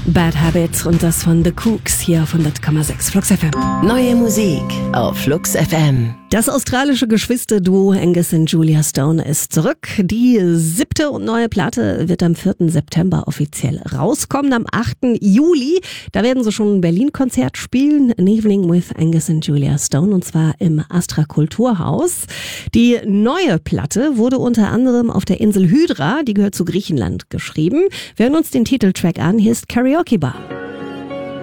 Bad Habits und das von The Kooks hier auf 100,6 Flux FM. Neue Musik auf Flux FM. Das australische Geschwisterduo Angus und Julia Stone ist zurück. Die 7. und neue Platte wird am 4. September offiziell rauskommen. Am 8. Juli, da werden sie schon ein Berlin-Konzert spielen. An Evening with Angus und Julia Stone, und zwar im Astra Kulturhaus. Die neue Platte wurde unter anderem auf der Insel Hydra, die gehört zu Griechenland, geschrieben. Wir hören uns den Titeltrack an. Hier ist Karaoke Bar.